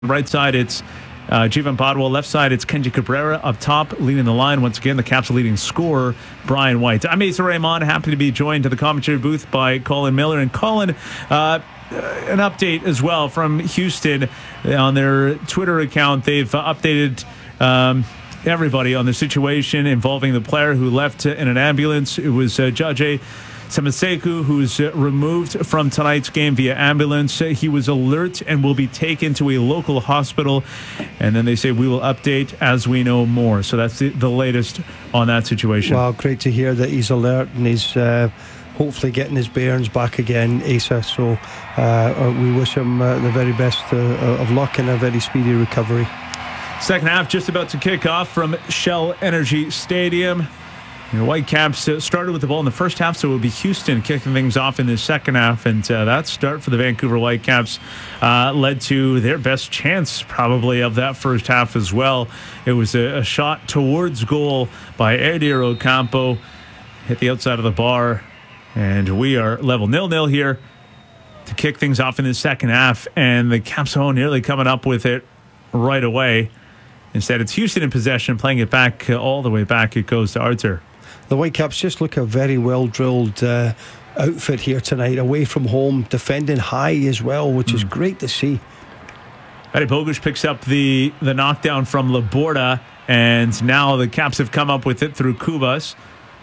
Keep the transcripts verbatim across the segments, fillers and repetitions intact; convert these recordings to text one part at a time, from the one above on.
Right side, it's uh, Jivan Badwal. Left side, it's Kenji Cabrera. Up top, leading the line. Once again, the Caps' leading scorer, Brian White. I'm Asa Raymond, happy to be joined to the commentary booth by Colin Miller. And Colin, uh, an update as well from Houston on their Twitter account. They've uh, updated um, everybody on the situation involving the player who left in an ambulance. It was uh, Judge Samaseku, who's uh, removed from tonight's game via ambulance. Uh, he was alert and will be taken to a local hospital. And then they say we will update as we know more. So that's the, the latest on that situation. Well, great to hear that he's alert and he's uh, hopefully getting his bearings back again, Asa. So uh, we wish him uh, the very best uh, of luck and a very speedy recovery. Second half just about to kick off from Shell Energy Stadium. The Whitecaps uh, started with the ball in the first half, so it will be Houston kicking things off in the second half. And uh, that start for the Vancouver Whitecaps uh, led to their best chance, probably, of that first half as well. It was a, a shot towards goal by Edir Ocampo, hit the outside of the bar, and we are level nil-nil here to kick things off in the second half. And the Caps oh, nearly coming up with it right away. Instead, it's Houston in possession, playing it back uh, all the way back. It goes to Arthur. The Whitecaps just look a very well-drilled uh, outfit here tonight, away from home, defending high as well, which mm. is great to see. Eddie Bogusz picks up the, the knockdown from Laborda, and now the Caps have come up with it through Kubas.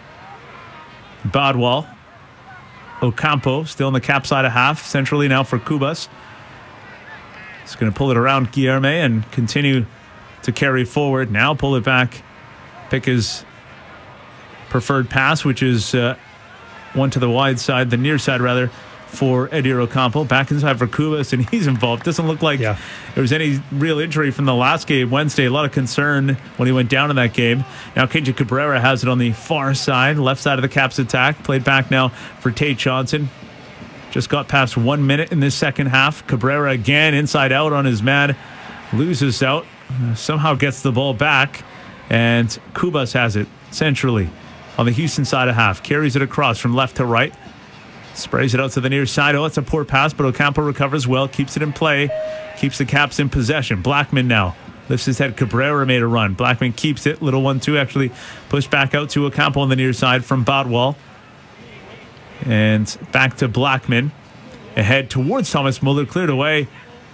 Badwal. Ocampo still on the Cap side of half, centrally now for Kubas. He's going to pull it around Guilherme and continue to carry forward. Now pull it back. Pick his preferred pass, which is uh, one to the wide side, the near side rather, for Edir Ocampo. Back inside for Kubas, and he's involved. Doesn't look like yeah. there was any real injury from the last game Wednesday. A lot of concern when he went down in that game. Now Kenji Cabrera has it on the far side, left side of the Caps attack. Played back now for Tate Johnson. Just got past one minute in this second half. Cabrera again inside out on his man. Loses out. Uh, somehow gets the ball back. And Kubas has it centrally on the Houston side of half. Carries it across from left to right. Sprays it out to the near side. Oh, it's a poor pass, but Ocampo recovers well. Keeps it in play. Keeps the Caps in possession. Blackman now lifts his head. Cabrera made a run. Blackman keeps it. Little one two actually pushed back out to Ocampo on the near side from Badwal. And back to Blackman. Ahead towards Thomas Muller. Cleared away.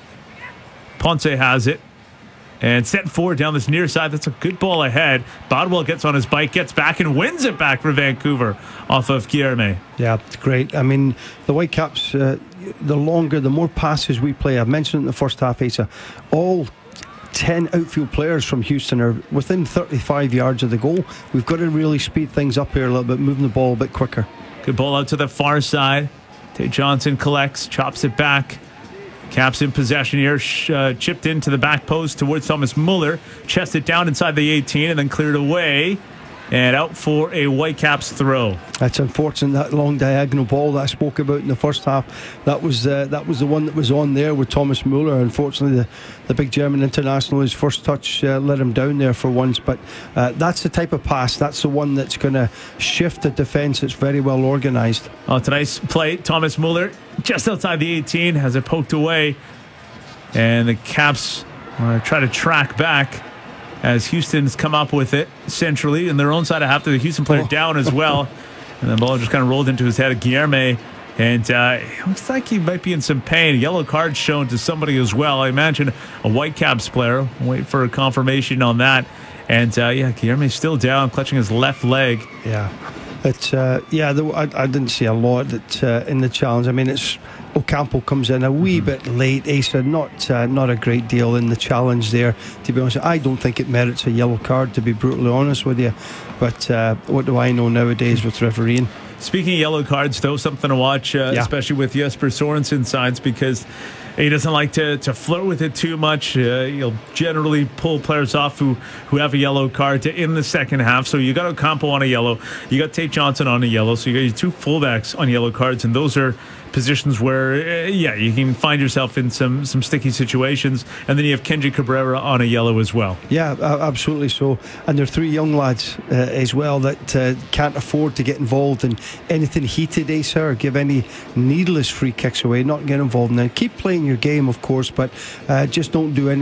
Ponce has it. And set forward down this near side. That's a good ball ahead. Badwal gets on his bike, gets back, and wins it back for Vancouver off of Guilherme. Yeah, it's great. I mean, the Whitecaps, uh, the longer, the more passes we play. I mentioned in the first half, Asa, all ten outfield players from Houston are within thirty-five yards of the goal. We've got to really speed things up here a little bit, moving the ball a bit quicker. Good ball out to the far side. Tate Johnson collects, chops it back. Caps in possession here, uh, chipped into the back post towards Thomas Muller, chested down inside the eighteen and then cleared away and out for a Whitecaps throw. That's unfortunate, that long diagonal ball that I spoke about in the first half. That was uh, that was the one that was on there with Thomas Muller. Unfortunately, the, the big German international, his first touch uh, let him down there for once. But uh, that's the type of pass, that's the one that's going to shift the defence. It's very well organised. Oh, it's a nice play. Thomas Muller just outside the eighteen, has it poked away. And the Caps uh, try to track back as Houston's come up with it centrally in their own side of half. The Houston player oh. down as well. And the ball just kind of rolled into his head of Guilherme. And uh, it looks like he might be in some pain. Yellow card shown to somebody as well. I imagine a Whitecaps player. Wait for a confirmation on that. And uh, yeah, Guilherme's still down, clutching his left leg. Yeah. It's, uh, yeah, the, I, I didn't see a lot that, uh, in the challenge. I mean, it's Ocampo comes in a wee mm-hmm. bit late. Asa, not uh, not a great deal in the challenge there, to be honest. I don't think it merits a yellow card, to be brutally honest with you. But uh, what do I know nowadays with refereeing? Speaking of yellow cards, though, something to watch, uh, yeah. especially with Jesper Sorensen's sides, because he doesn't like to, to flirt with it too much. Uh, he'll generally pull players off who, who have a yellow card to in the second half. So you got Ocampo on a yellow. You got Tate Johnson on a yellow. So you got your two fullbacks on yellow cards, and those are positions where, uh, yeah, you can find yourself in some, some sticky situations. And then you have Kenji Cabrera on a yellow as well. Yeah, uh, absolutely so. And there are three young lads uh, as well that uh, can't afford to get involved in anything heated, Asa, or give any needless free kicks away. Not get involved in that. Keep playing your game, of course, but uh, just don't do anything